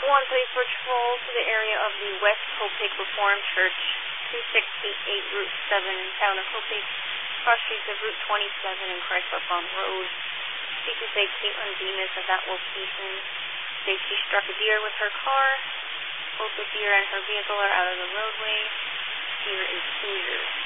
1, please patrol to the area of the West Copic Reformed Church, 2688 Route 7 in town of Copic, cross streets of Route 27 and Chrysler Farm Road. Speak to say Caitlin Demas at that location. Say she struck a deer with her car. Both the deer and her vehicle are out of the roadway. Deer is injured.